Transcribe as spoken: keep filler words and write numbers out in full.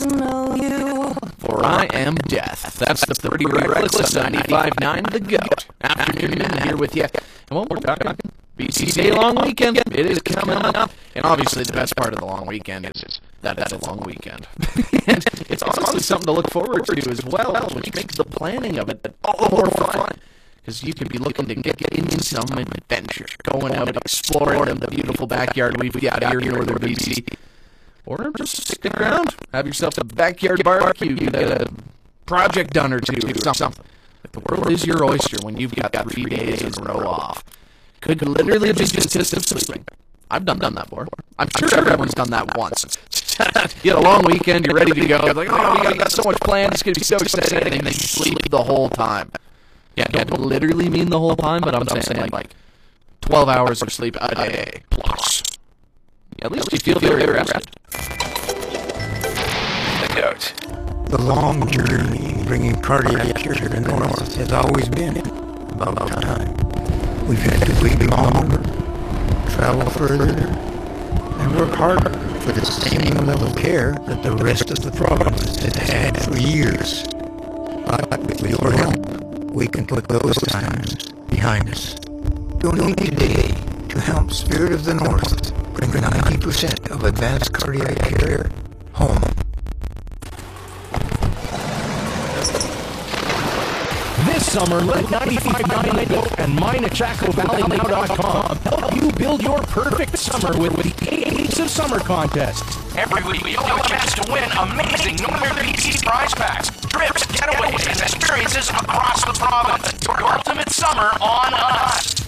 to know you. For I am death. That's the Pretty Reckless on ninety-five point nine The Goat. Afternoon here with you. And what we're talking, B C Day long weekend. It is coming up. And obviously the best part of the long weekend is that it's a long weekend. And it's honestly something to look forward to as well, which makes the planning of it all the more fun. Because you can be looking to get into some adventure, going out and exploring the beautiful backyard we've got here in northern B C. Or just stick around, have yourself a backyard barbecue, get a project done or two, or something. If the world is your oyster when you've got three days in a row off, could literally just consist of sleeping. I've done, done that before. I'm sure everyone's done that once. You had a long weekend, you're ready to go. It's like, oh, we got, got so much planned, it's going to be so exciting, and then you sleep the whole time. Yeah, I don't literally mean the whole time, but I'm saying like twelve hours of sleep a day plus. At least you feel very rested. The Goat. The long journey bringing cardiac care to the north has always been about time. We've had to wait longer, travel further, and work harder for the same level of care that the rest of the province has had for years. But with your help, we can put those times behind us. Donate today to help Spirit of the North bring ninety percent of advanced cardiac care home. This summer, let ninety-five point nine The Goat and my Chaco Valley Now dot com help you build your perfect summer with the eight weeks of summer contest. Every week, you'll have a chance to win amazing Northern B C prize packs, trips, getaways, and experiences across the province. Your ultimate summer on us.